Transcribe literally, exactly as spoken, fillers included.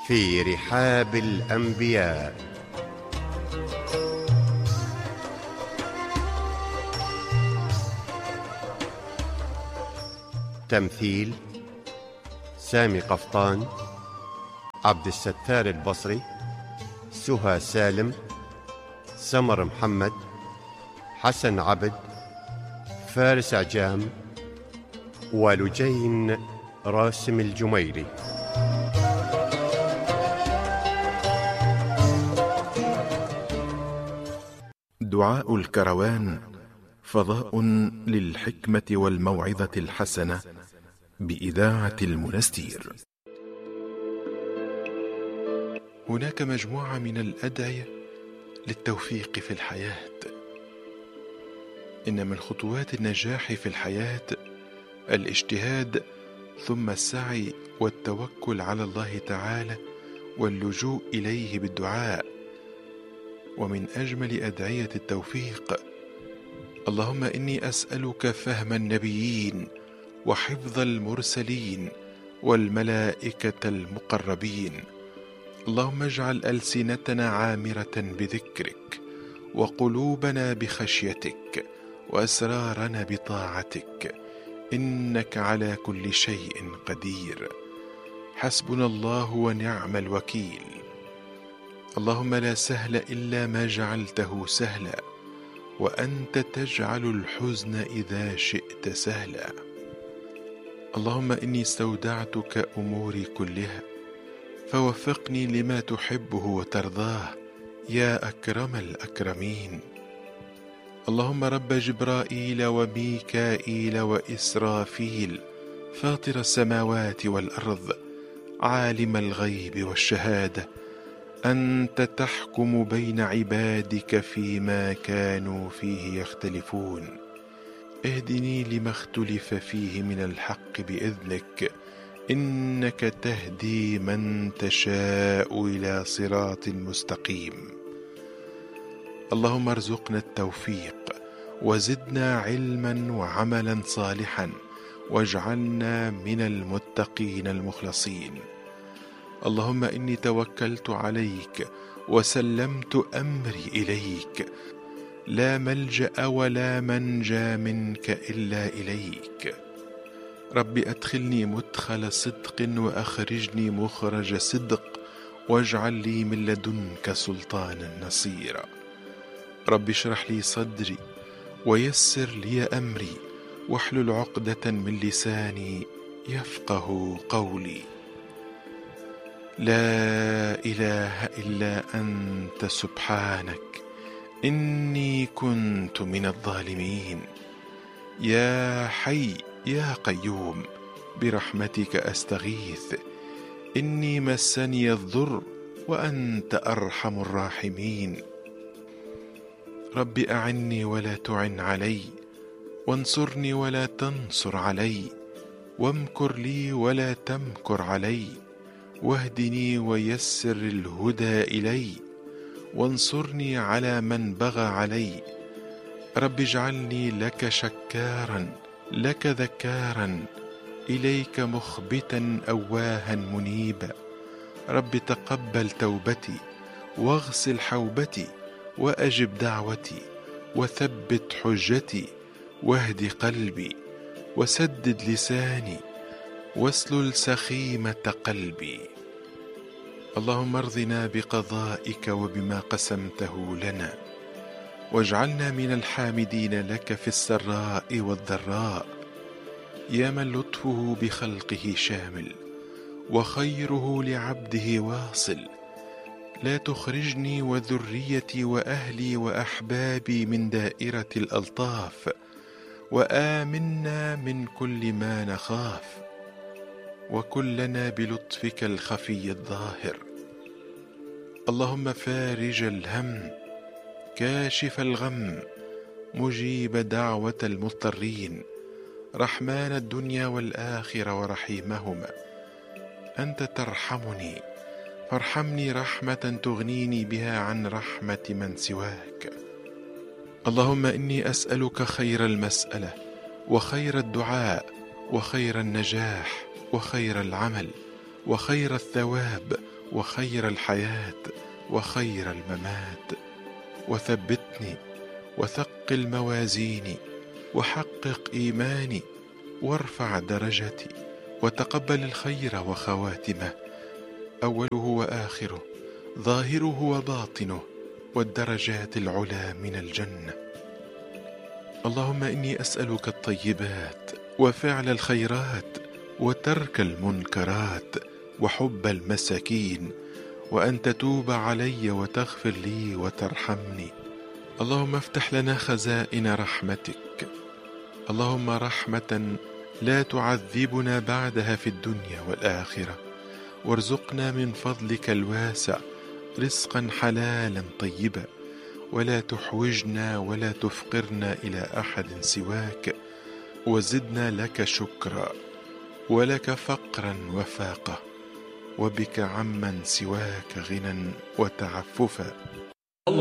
في رحاب الأنبياء. تمثيل: سامي قفطان، عبد الستار البصري، سهى سالم، سمر محمد، حسن عبد، فارس عجام، ولجين راسم الجميري. دعاء الكروان، فضاء للحكمة والموعظة الحسنة، بإذاعة المنستير. هناك مجموعة من الأدعية للتوفيق في الحياة. إن من خطوات النجاح في الحياة الاجتهاد، ثم السعي والتوكل على الله تعالى واللجوء إليه بالدعاء. ومن أجمل أدعية التوفيق: اللهم إني أسألك فهم النبيين وحفظ المرسلين والملائكة المقربين. اللهم اجعل ألسنتنا عامرة بذكرك، وقلوبنا بخشيتك، وأسرارنا بطاعتك، إنك على كل شيء قدير. حسبنا الله ونعم الوكيل. اللهم لا سهل إلا ما جعلته سهلا، وأنت تجعل الحزن إذا شئت سهلا. اللهم إني استودعتك أموري كلها، فوفقني لما تحبه وترضاه يا أكرم الأكرمين. اللهم رب جبرائيل وميكائيل وإسرافيل، فاطر السماوات والأرض، عالم الغيب والشهادة، أنت تحكم بين عبادك فيما كانوا فيه يختلفون. اهدني لما اختلف فيه من الحق بإذنك، إنك تهدي من تشاء إلى صراط مستقيم. اللهم ارزقنا التوفيق، وزدنا علما وعملا صالحا، واجعلنا من المتقين المخلصين. اللهم إني توكلت عليك وسلمت أمري إليك، لا ملجأ ولا منجى منك إلا إليك. رب أدخلني مدخل صدق، وأخرجني مخرج صدق، واجعل لي من لدنك سلطانا نصيرا. رب اشرح لي صدري، ويسر لي أمري، واحلل عقدة من لساني يفقه قولي. لا إله إلا أنت سبحانك إني كنت من الظالمين. يا حي يا قيوم، برحمتك أستغيث، إني مسني الضر وأنت أرحم الراحمين. رب أعني ولا تعن علي، وانصرني ولا تنصر علي، وامكر لي ولا تمكر علي، واهدني ويسر الهدى إلي، وانصرني على من بغى علي. رب اجعلني لك شكارا، لك ذكارا، إليك مخبتا أواها منيبا. رب تقبل توبتي، واغسل حوبتي، وأجب دعوتي، وثبت حجتي، واهد قلبي، وسدد لساني، واسلل سخيمة قلبي. اللهم ارضنا بقضائك وبما قسمته لنا، واجعلنا من الحامدين لك في السراء والضراء. يا من لطفه بخلقه شامل، وخيره لعبده واصل، لا تخرجني وذريتي وأهلي وأحبابي من دائرة الألطاف، وآمنا من كل ما نخاف، وكلنا بلطفك الخفي الظاهر. اللهم فارج الهم، كاشف الغم، مجيب دعوة المضطرين، رحمن الدنيا والآخرة ورحيمهما. أنت ترحمني، فارحمني رحمة تغنيني بها عن رحمة من سواك. اللهم إني أسألك خير المسألة، وخير الدعاء، وخير النجاح، وخير العمل، وخير الثواب، وخير الحياة وخير الممات، وثبتني وثقل موازيني وحقق إيماني وارفع درجتي، وتقبل الخير وخواتمه، أوله وآخره، ظاهره وباطنه، والدرجات العلى من الجنة. اللهم إني أسألك الطيبات وفعل الخيرات وترك المنكرات وحب المساكين، وأن تتوب علي وتغفر لي وترحمني. اللهم افتح لنا خزائن رحمتك، اللهم رحمة لا تعذبنا بعدها في الدنيا والآخرة، وارزقنا من فضلك الواسع رزقا حلالا طيبا، ولا تحوجنا ولا تفقرنا إلى أحد سواك، وزدنا لك شكرا ولك فقرا وفاقة، وبك عمن سواك غنى وتعففا.